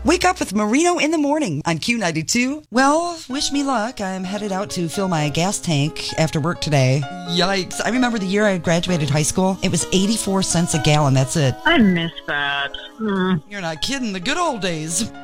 Wake up with Marino in the morning on Q92. Well, wish me luck. I'm headed out to fill my gas tank after work today. Yikes. I remember the year I graduated high school. It was 84 cents a gallon. That's it. I miss that. You're not kidding. The good old days.